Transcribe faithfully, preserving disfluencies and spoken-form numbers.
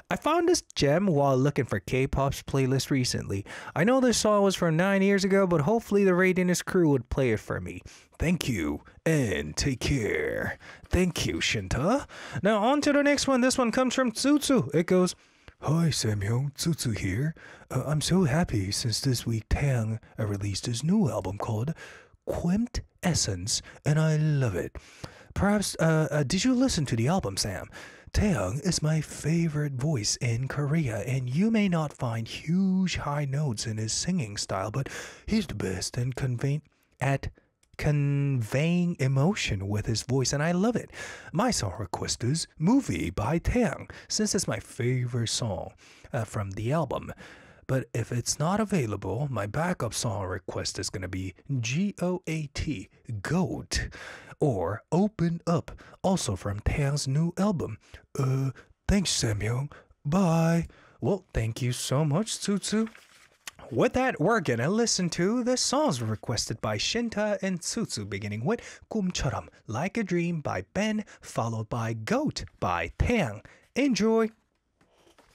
I found this gem while looking for K-pop's playlist recently. I know this song was from nine years ago, but hopefully the Radiant's crew would play it for me. Thank you, and take care. Thank you, Shinta. Now on to the next one. This one comes from Tsutsu. It goes, Hi Samuel, Tsutsu here. Uh, I'm so happy since this week Tang uh, released his new album called Quint Essence, and I love it. Perhaps, uh, uh, did you listen to the album, Sam? Taeyang is my favorite voice in Korea, and you may not find huge high notes in his singing style, but he's the best and conveying at conveying emotion with his voice, and I love it. My song request is Movie by Taeyang, since it's my favorite song uh, from the album. But if it's not available, my backup song request is going to be G O A T, GOAT, or Open Up, also from Taeyang's new album. Uh, thanks Samuel, bye. Well, thank you so much, Tsutsu. With that, we're gonna listen to the songs requested by Shinta and Tsutsu, beginning with 꿈처럼, Like a Dream by Ben, followed by GOAT by Taeyang. Enjoy!